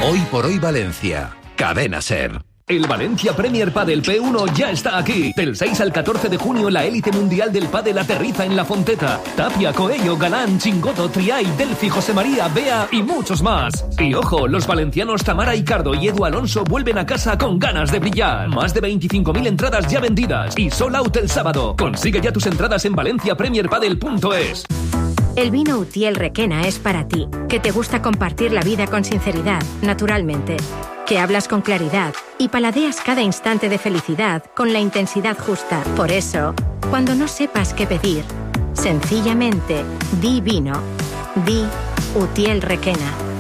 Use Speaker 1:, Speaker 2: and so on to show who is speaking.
Speaker 1: Hoy por hoy Valencia. Cadena Ser.
Speaker 2: El Valencia Premier Padel P1 ya está aquí. Del 6 al 14 de junio la élite mundial del pádel aterriza en La Fonteta. Tapia, Coello, Galán, Chingoto, Triay, Delphi, José María, Bea y muchos más. Y ojo, los valencianos Tamara Icardo y Edu Alonso vuelven a casa con ganas de brillar. Más de 25.000 entradas ya vendidas y sold out el sábado. Consigue ya tus entradas en valenciapremierpadel.es.
Speaker 3: El vino Utiel Requena es para ti, que te gusta compartir la vida con sinceridad, naturalmente, que hablas con claridad y paladeas cada instante de felicidad con la intensidad justa. Por eso, cuando no sepas qué pedir, sencillamente di vino, di Utiel Requena.